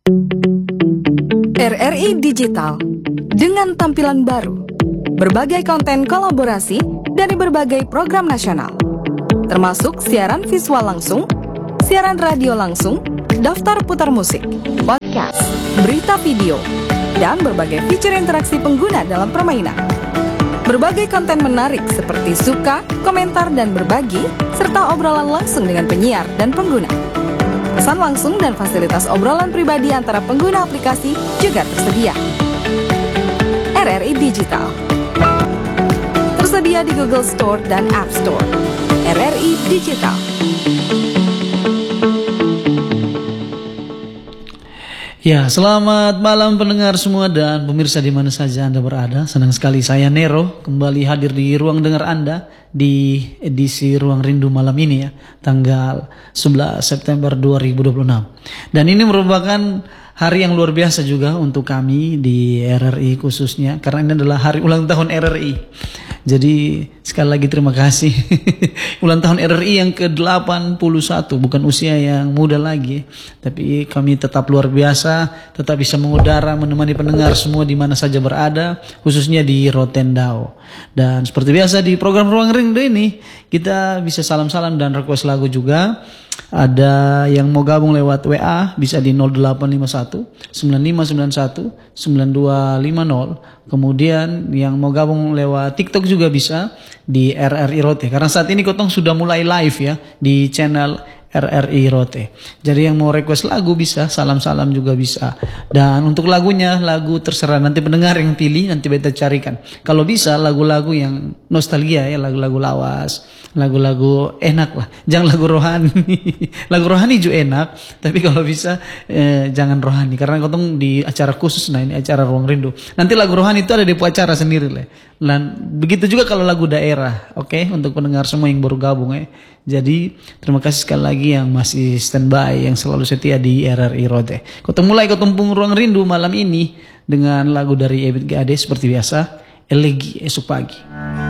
RRI Digital dengan tampilan baru, berbagai konten kolaborasi dari berbagai program nasional, termasuk siaran visual langsung, siaran radio langsung, daftar putar musik, podcast, berita video, dan berbagai fitur interaksi pengguna dalam permainan. Berbagai konten menarik seperti suka, komentar, dan berbagi, serta obrolan langsung dengan penyiar dan pengguna. Pesan langsung dan fasilitas obrolan pribadi antara pengguna aplikasi juga tersedia. RRI Digital tersedia di Google Store dan App Store. RRI Digital. Ya, selamat malam pendengar semua dan pemirsa di mana saja Anda berada. Senang sekali saya Nero kembali hadir di ruang dengar Anda di edisi Ruang Rindu malam ini ya, tanggal 11 September 2026. Dan ini merupakan hari yang luar biasa juga untuk kami di RRI khususnya, karena ini adalah hari ulang tahun RRI. Jadi sekali lagi terima kasih. Ulang tahun RRI yang ke-81, bukan usia yang muda lagi, tapi kami tetap luar biasa, tetap bisa mengudara menemani pendengar semua di mana saja berada, khususnya di Rotendao. Dan seperti biasa di program Ruang Rindu ini kita bisa salam-salam dan request lagu juga. Ada yang mau gabung lewat WA bisa di 0851 9591 9250. Kemudian yang mau gabung lewat TikTok juga bisa di RRI Rote. Karena saat ini Kotong sudah mulai live ya di channel RRI Rote. Jadi yang mau request lagu bisa, salam-salam juga bisa. Dan untuk lagunya, lagu terserah nanti pendengar yang pilih, nanti beta carikan. Kalau bisa lagu-lagu yang nostalgia ya, lagu-lagu lawas, lagu-lagu enak lah. Jangan lagu rohani. Lagu rohani juga enak, tapi kalau bisa jangan rohani. Karena Kotong di acara khusus, nah ini acara Ruang Rindu. Nanti lagu rohani itu ada di acara sendiri lah. Dan begitu juga kalau lagu daerah, oke? Untuk pendengar semua yang baru gabung ya. Jadi terima kasih sekali lagi yang masih standby, yang selalu setia di RRI Rote. Kotong tumpung Ruang Rindu malam ini dengan lagu dari Ebit GAD seperti biasa, Elegi Esok Pagi.